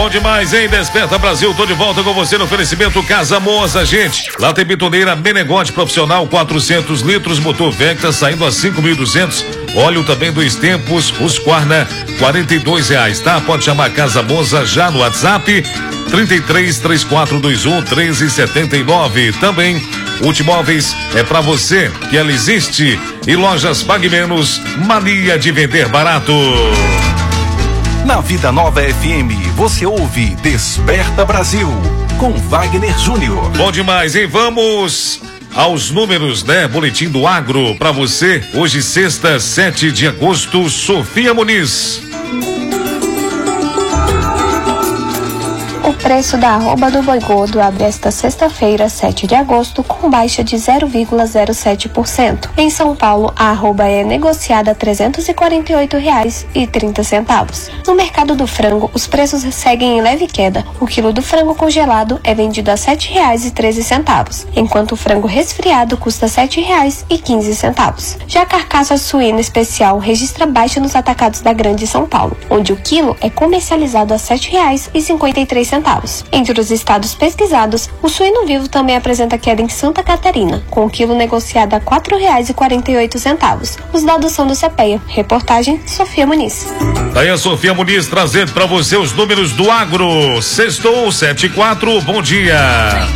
Bom demais, hein? Desperta Brasil, tô de volta com você no oferecimento Casa Moza, gente. Lá tem bitoneira Menegote profissional, 400 litros, motor Vecta saindo a 5.200. Óleo também Dois Tempos, Husqvarna, R$42, tá? Pode chamar Casa Moza já no WhatsApp, 3334211379. Também Ultimóveis é pra você que ela existe. E Lojas Pague Menos, mania de vender barato. Na Vida Nova FM, você ouve Desperta Brasil, com Wagner Júnior. Bom demais, hein? Vamos aos números, né? Boletim do Agro pra você. Hoje, sexta, 7 de agosto, Sofia Muniz. O preço da arroba do boi gordo abre esta sexta-feira, 7 de agosto, com baixa de 0,07%. Em São Paulo, a arroba é negociada a R$ 348,30. No mercado do frango, os preços seguem em leve queda. O quilo do frango congelado é vendido a R$ 7,13, enquanto o frango resfriado custa R$ 7,15. Já a carcaça suína especial registra baixa nos atacados da Grande São Paulo, onde o quilo é comercializado a R$ 7,53. Entre os estados pesquisados, o suíno vivo também apresenta queda em Santa Catarina, com o quilo negociado a R$ 4,48. Os dados são do CPEA. Reportagem Sofia Muniz. Daí a Sofia Muniz trazendo para você os números do agro. Sextou 7/4. Bom dia.